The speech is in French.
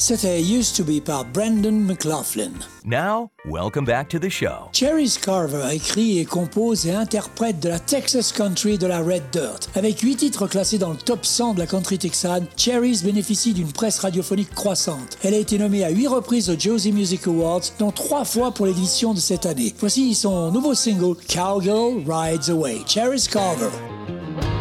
C'était Used to Be par Brandon McLaughlin. Now, welcome back to the show. Cherries Carver écrit et compose et interprète de la Texas Country de la Red Dirt. Avec 8 titres classés dans le top 100 de la country texane, Cherries bénéficie d'une presse radiophonique croissante. Elle a été nommée à 8 reprises aux Josie Music Awards, dont 3 fois pour l'édition de cette année. Voici son nouveau single, Cowgirl Rides Away. Cherries Carver.